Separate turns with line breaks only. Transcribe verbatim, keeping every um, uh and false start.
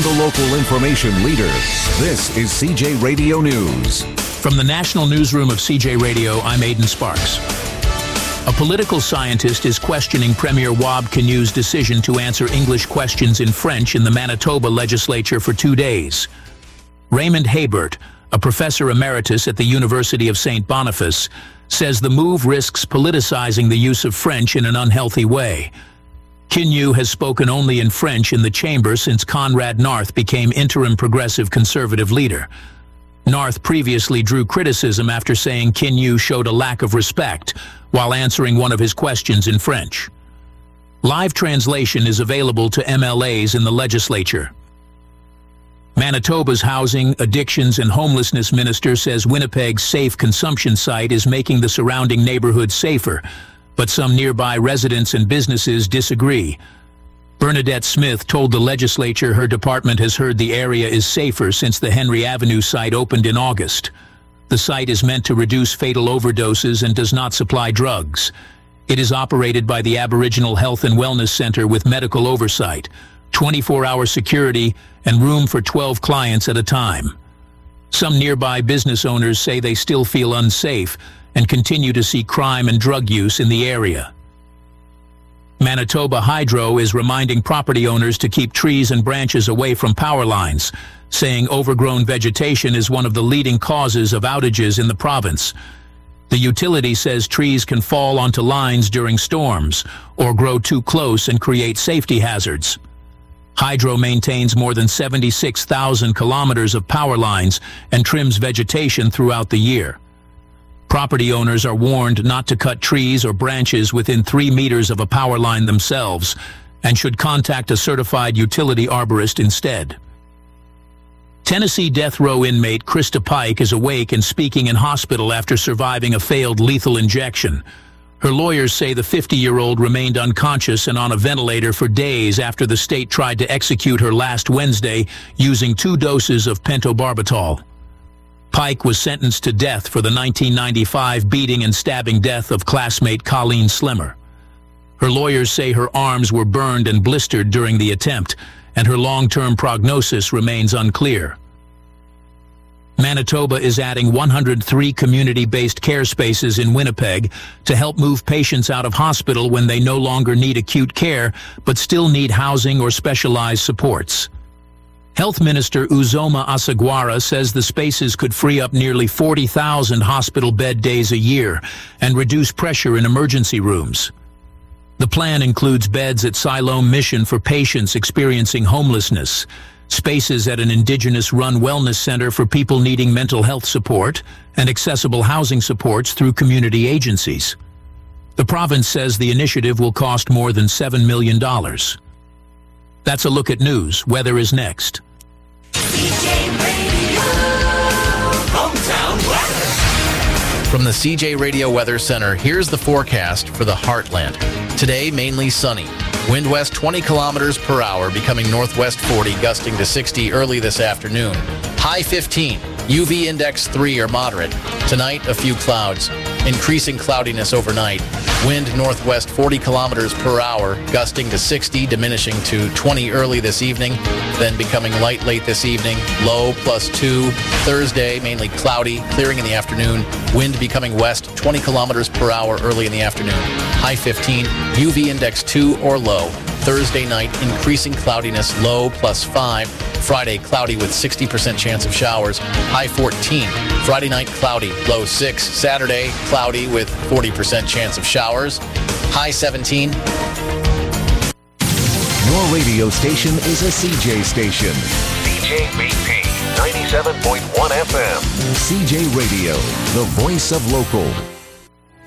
and the local information leader. This is C J Radio News.
From the National Newsroom of C J Radio, I'm Aidan Sparks. A political scientist is questioning Premier Wab Kinew's decision to answer English questions in French in the Manitoba legislature for two days. Raymond Haybert, a professor emeritus at the University of Saint Boniface, says the move risks politicizing the use of French in an unhealthy way. Kinew has spoken only in French in the chamber since Conrad North became interim progressive conservative leader. North previously drew criticism after saying Kinew showed a lack of respect while answering one of his questions in French. Live translation is available to M L As in the legislature. Manitoba's Housing, Addictions and Homelessness Minister says Winnipeg's safe consumption site is making the surrounding neighborhood safer, but some nearby residents and businesses disagree. Bernadette Smith told the legislature her department has heard the area is safer since the Henry Avenue site opened in August. The site is meant to reduce fatal overdoses and does not supply drugs. It is operated by the Aboriginal Health and Wellness Center with medical oversight, twenty-four hour security, and room for twelve clients at a time. Some nearby business owners say they still feel unsafe and continue to see crime and drug use in the area. Manitoba Hydro is reminding property owners to keep trees and branches away from power lines, saying overgrown vegetation is one of the leading causes of outages in the province. The utility says trees can fall onto lines during storms or grow too close and create safety hazards. Hydro maintains more than seventy-six thousand kilometers of power lines and trims vegetation throughout the year. Property owners are warned not to cut trees or branches within three meters of a power line themselves and should contact a certified utility arborist instead. Tennessee death row inmate Krista Pike is awake and speaking in hospital after surviving a failed lethal injection. Her lawyers say the fifty-year-old remained unconscious and on a ventilator for days after the state tried to execute her last Wednesday using two doses of pentobarbital. Pike was sentenced to death for the nineteen ninety-five beating and stabbing death of classmate Colleen Slimmer. Her lawyers say her arms were burned and blistered during the attempt, and her long-term prognosis remains unclear. Manitoba is adding one hundred three community-based care spaces in Winnipeg to help move patients out of hospital when they no longer need acute care but still need housing or specialized supports. Health Minister Uzoma Asagwara says the spaces could free up nearly forty thousand hospital bed days a year and reduce pressure in emergency rooms. The plan includes beds at Siloam Mission for patients experiencing homelessness, spaces at an Indigenous-run wellness center for people needing mental health support, and accessible housing supports through community agencies. The province says the initiative will cost more than seven million dollars. That's a look at news. Weather is next.
C J Radio Hometown Weather.
From the C J Radio Weather Center, here's the forecast for the Heartland. Today, mainly sunny. Wind west twenty kilometers per hour, becoming northwest forty, gusting to sixty early this afternoon. High fifteen. U V index three or moderate. Tonight, a few clouds. Increasing cloudiness overnight. Wind northwest forty kilometers per hour, gusting to sixty, diminishing to twenty early this evening, then becoming light late this evening. Low plus two. Thursday, mainly cloudy, clearing in the afternoon. Wind becoming west twenty kilometers per hour early in the afternoon. High fifteen. U V index two or low. Thursday night, increasing cloudiness, low plus five. Friday, cloudy with sixty percent chance of showers, high fourteen. Friday night, cloudy, low six. Saturday, cloudy with forty percent chance of showers, high seventeen.
Your radio station is a C J station.
C J B P ninety-seven point one F M.
C J Radio, the voice of local.